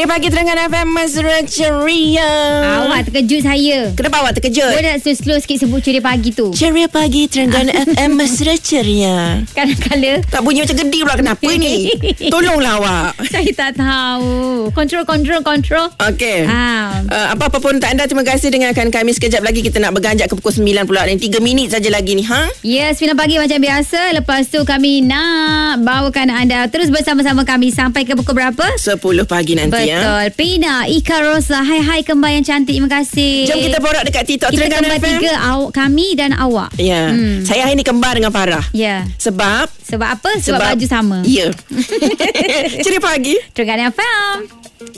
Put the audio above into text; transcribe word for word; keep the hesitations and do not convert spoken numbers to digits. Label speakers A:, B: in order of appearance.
A: Ceria Pagi Terengganu F M Mesra Ceria.
B: Awak terkejut saya.
A: Kenapa awak terkejut?
B: Boleh nak slow-slow sikit sebut Ceria Pagi tu?
A: Ceria Pagi Terengganu F M Mesra Ceria.
B: Kadang-kadang
A: tak bunyi macam gedi pula. Kenapa ni? Tolonglah awak.
B: Saya tak tahu. Kontrol, kontrol, kontrol.
A: Okey.
B: ha.
A: uh, Apa-apa pun tak anda, terima kasih dengarkan kami. Sekejap lagi kita nak berganjak ke pukul sembilan pula. Dan tiga minit saja lagi ni. Ha?
B: Ya, sembilan pagi macam biasa. Lepas tu kami nak bawakan anda terus bersama-sama kami sampai ke pukul berapa?
A: sepuluh pagi nanti.
B: Betul.
A: Ya.
B: Pina, Ika Rosa. Hai hai kembar yang cantik. Terima kasih.
A: Jom kita borak dekat TikTok
B: Kita
A: Terengganu
B: kembar
A: F M.
B: tiga, awak, kami dan awak.
A: Ya.
B: Hmm.
A: Saya hari ni kembar dengan Farah.
B: Ya.
A: Sebab
B: Sebab apa? Sebab,
A: Sebab
B: baju sama.
A: Ya. Ceria Pagi
B: Terengganu F M.